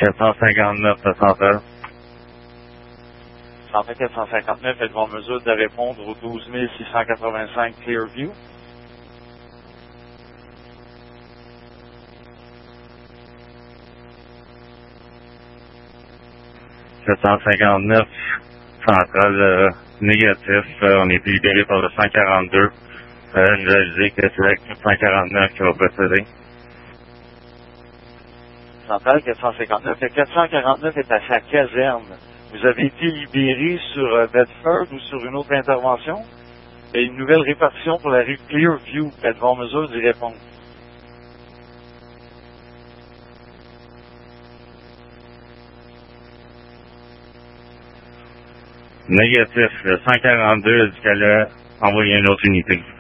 459 de Central. Central 459, êtes-vous en mesure de répondre au 12 685 Clearview? « 759 Central, négatif. On est libéré par le 142. Je dis que c'est le 449 qui va procéder. Central 459. Le 449 est à sa caserne. Vous avez été libéré sur Bedford ou sur une autre intervention? Il y a une nouvelle répartition pour la rue Clearview. Êtes-vous en mesure d'y répondre? Négatif. Le 142 a dit qu'elle a envoyé une autre unité.